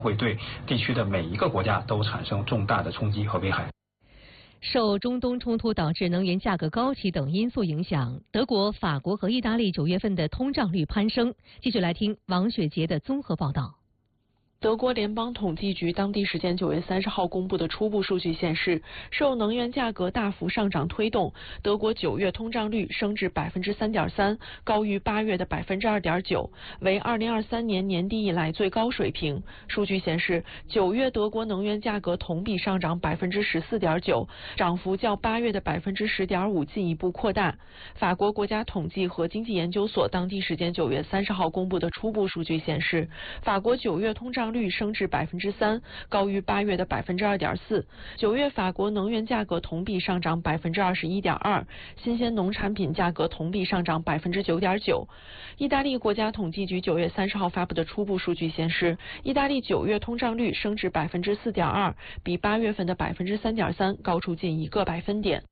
会对地区的每一个国家都产生重大的冲击和危害。 受中东冲突导致能源价格高企等因素影响，德国、法国和意大利9月份的通胀率攀升。继续来听王雪杰的综合报道。 德国联邦统计局当地时间9月30号公布的初步数据显示，受能源价格大幅上涨推动，德国9月通胀率升至 3.3%， 高于8月的 2.9%， 为2023年年底以来最高水平。数据显示，9月德国能源价格同比上涨 14.9%， 涨幅较8月的 10.5% 进一步扩大。法国国家统计和经济研究所当地时间9月30号公布的初步数据显示，法国9月通胀率升至 3%， 高于8月的 2.4%。9月法国能源价格同比上涨 21.2%， 新鲜农产品价格同比上涨 9.9%。意大利国家统计局9月30号发布的初步数据显示，意大利9月通胀率升至 4.2%， 比8月份的 3.3% 高出近1个百分点。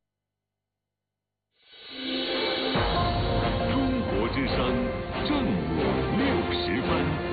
中国之声正午60分。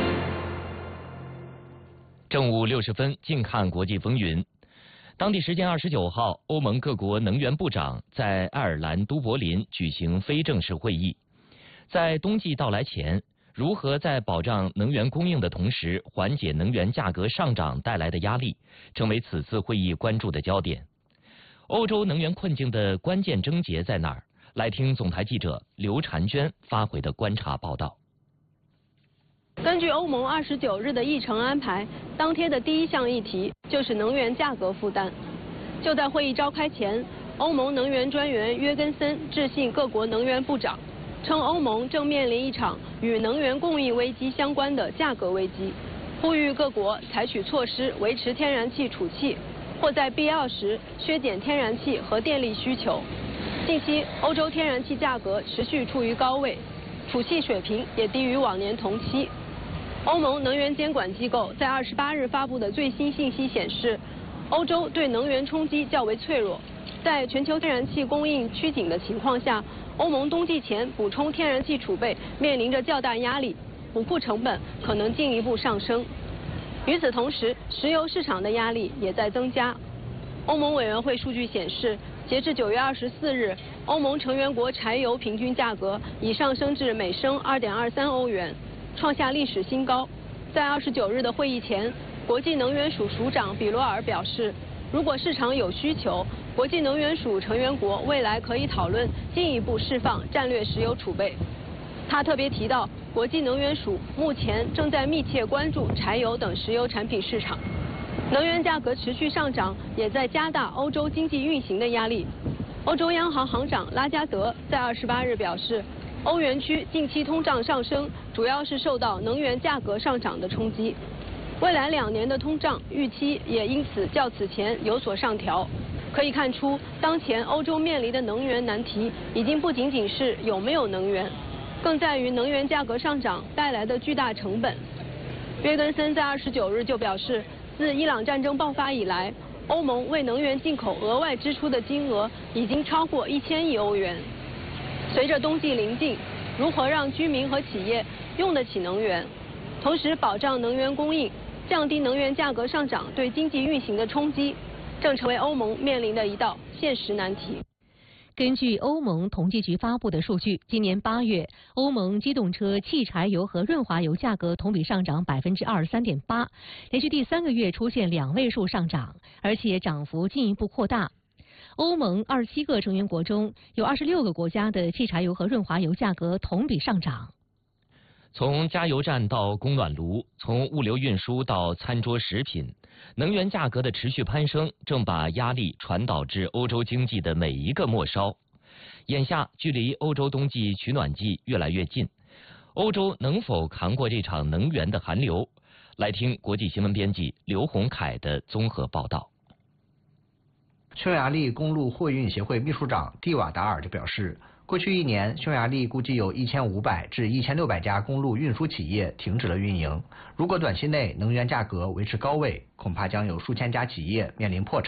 正午60分，近看国际风云。当地时间29号，欧盟各国能源部长在爱尔兰都柏林举行非正式会议。在冬季到来前，如何在保障能源供应的同时缓解能源价格上涨带来的压力，成为此次会议关注的焦点。欧洲能源困境的关键症结在哪儿？来听总台记者刘婵娟发回的观察报道。 根据欧盟29日的议程安排，当天的第一项议题就是能源价格负担。就在会议召开前，欧盟能源专员约根森致信各国能源部长，称欧盟正面临一场与能源供应危机相关的价格危机，呼吁各国采取措施维持天然气储气，或在必要时削减天然气和电力需求。近期，欧洲天然气价格持续处于高位，储气水平也低于往年同期。欧盟能源监管机构在28日发布的最新信息显示，欧洲对能源冲击较为脆弱。在全球天然气供应趋紧的情况下，欧盟冬季前补充天然气储备面临着较大压力，补库成本可能进一步上升。与此同时，石油市场的压力也在增加。欧盟委员会数据显示，截至9月24日，欧盟成员国柴油平均价格已上升至每升2.23欧元。创下历史新高。在29日的会议前，国际能源署署长比罗尔表示，如果市场有需求，国际能源署成员国未来可以讨论进一步释放战略石油储备。他特别提到，国际能源署目前正在密切关注柴油等石油产品市场。能源价格持续上涨，也在加大欧洲经济运行的压力。欧洲央行行长拉加德在28日表示，欧元区近期通胀上升，主要是受到能源价格上涨的冲击。未来2年的通胀预期也因此较此前有所上调。可以看出，当前欧洲面临的能源难题已经不仅仅是有没有能源，更在于能源价格上涨带来的巨大成本。约根森在29日就表示，自伊朗战争爆发以来，欧盟为能源进口额外支出的金额已经超过1000亿欧元。随着冬季临近，如何让居民和企业用得起能源，同时保障能源供应，降低能源价格上涨对经济运行的冲击，正成为欧盟面临的一道现实难题。 根据欧盟统计局发布的数据，今年8月，欧盟机动车、汽柴油和润滑油价格同比上涨 23.8%， 连续第3个月出现2位数上涨，而且涨幅进一步扩大。欧盟27个成员国中，有26个国家的汽柴油和润滑油价格同比上涨。 从加油站到供暖炉，从物流运输到餐桌食品，能源价格的持续攀升正把压力传导至欧洲经济的每一个末梢。眼下距离欧洲冬季取暖季越来越近，欧洲能否扛过这场能源的寒流？来听国际新闻编辑刘洪凯的综合报道。 匈牙利公路货运协会秘书长蒂瓦达尔就表示，过去1年，匈牙利估计有1500至1600家公路运输企业停止了运营。如果短期内能源价格维持高位，恐怕将有数千家企业面临破产。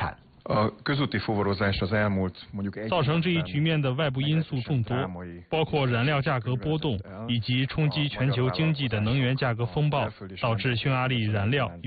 造成这一局面的外部因素众多，包括燃料价格波动以及冲击全球经济的能源价格风暴，导致匈牙利燃料